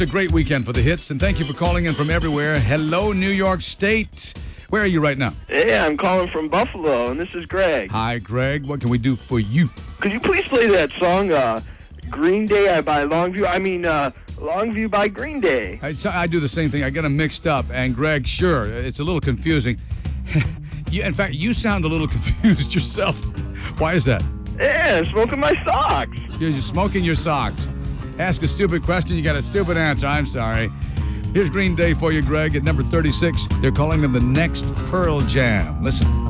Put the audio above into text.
a great weekend for the hits, and thank you for calling in from everywhere. Hello, New York State. Where are you right now? Hey, I'm calling from Buffalo, and this is Greg. Hi, Greg. What can we do for you? Could you please play that song, Green Day by Longview? Longview by Green Day. I do the same thing. I get them mixed up. And, Greg, sure, it's a little confusing. In fact, you sound a little confused yourself. Why is that? Yeah, I'm smoking my socks. You're smoking your socks. Ask a stupid question, you got a stupid answer. I'm sorry. Here's Green Day for you, Greg, at number 36. They're calling them the next Pearl Jam. Listen.